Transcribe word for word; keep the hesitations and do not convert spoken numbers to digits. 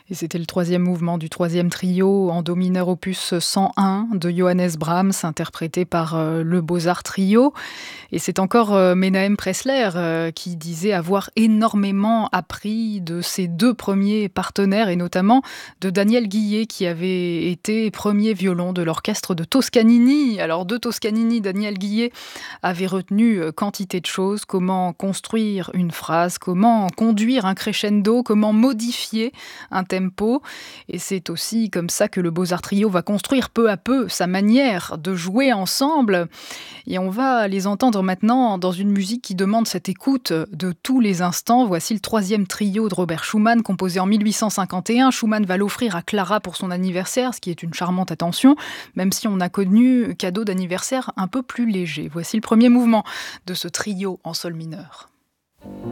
Et c'était le troisième mouvement du troisième trio en do mineur opus cent un de Johannes Brahms, interprété par euh, le Beaux-Arts Trio. Et c'est encore euh, Menahem Pressler euh, qui disait avoir énormément appris de ses deux premiers partenaires, et notamment de Daniel Guillet, qui avait été premier violon de l'orchestre de Toscanini. Alors de Toscanini, Daniel Guillet avait retenu euh, quantité de choses, comment construire une phrase, comment conduire un crescendo, comment modifier un tempo. Et c'est aussi comme ça que le Beaux-Arts Trio va construire peu à peu sa manière de jouer ensemble. Et on va les entendre maintenant dans une musique qui demande cette écoute de tous les instants. Voici le troisième trio de Robert Schumann, composé en mille huit cent cinquante et un. Schumann va l'offrir à Clara pour son anniversaire, ce qui est une charmante attention, même si on a connu cadeau d'anniversaire un peu plus léger. Voici le premier mouvement de ce trio en sol mineur.